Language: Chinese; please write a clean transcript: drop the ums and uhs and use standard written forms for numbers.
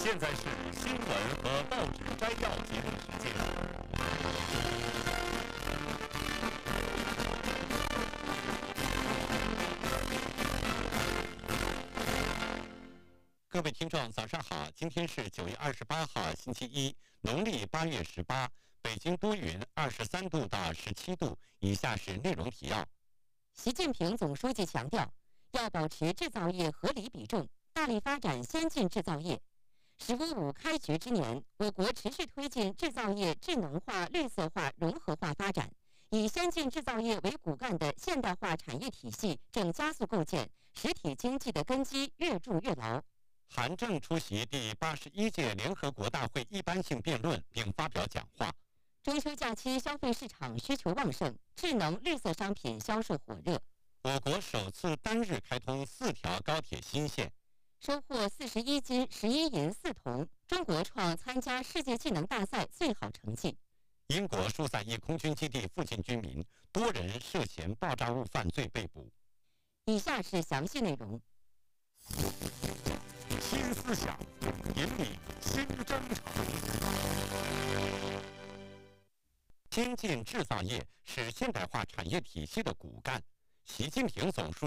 现在是新闻和报纸摘要节目时间。各位听众，早上好！今天是9月28号，星期一，农历8月18。北京多云，23度到17度。以下是内容提要。 习近平总书记强调，要保持制造业合理比重，大力发展先进制造业。“十五五”开局之年，我国持续推进制造业智能化、绿色化、融合化发展，以先进制造业为骨干的现代化产业体系正加速构建，实体经济的根基越筑越牢。 韩正出席第81届联合国大会一般性辩论并发表讲话。 中秋假期消费市场需求旺盛，智能绿色商品销售火热。 我国首次单日开通4条高铁新线。 收获41金、11银、4铜，中国创参加世界技能大赛最好成绩。 英国舒萨伊空军基地附近居民多人涉嫌爆炸物犯罪被捕。 以下是详细内容。 新思想引领新征程。先进制造业是现代化产业体系的骨干。习近平总书记